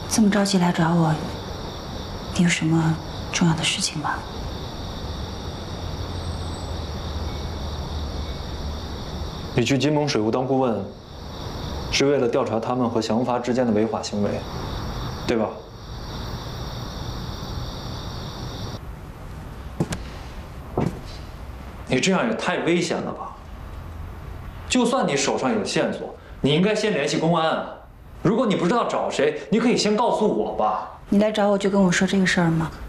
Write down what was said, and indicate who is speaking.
Speaker 1: 这么着急来找我，你有什么重要的事情吗？
Speaker 2: 你去金盟水务当顾问，是为了调查他们和祥发之间的违法行为，对吧？你这样也太危险了吧！就算你手上有线索，你应该先联系公安啊。如果你不知道找谁，你可以先告诉我吧。
Speaker 1: 你来找我就跟我说这个事儿吗？